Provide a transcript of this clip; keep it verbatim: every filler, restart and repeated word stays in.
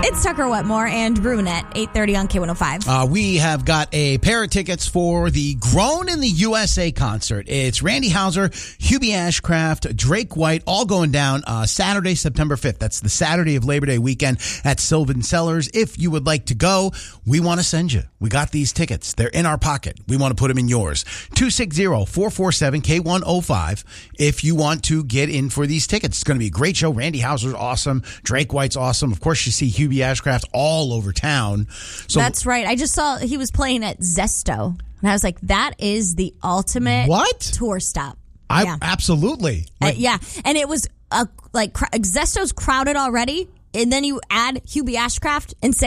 It's Tucker Wetmore and Brunette, eight thirty on K one oh five. Uh, we have got a pair of tickets for the Grown in the U S A concert. It's Randy Houser, Hubie Ashcraft, Drake White, all going down uh, Saturday, September fifth. That's the Saturday of Labor Day weekend at Sylvan Cellars. If you would like to go, we want to send you. We got these tickets. They're in our pocket. We want to put them in yours. two six zero, four four seven, K one oh five if you want to get in for these tickets. It's going to be a great show. Randy Houser's awesome. Drake White's awesome. Of course, you see Hubie Ashcraft all over town. So that's right. I just saw he was playing at Zesto, and I was like, that is the ultimate what? tour stop. I yeah. Absolutely. Like, uh, yeah, and it was uh, like Zesto's crowded already, and then you add Hubie Ashcraft and say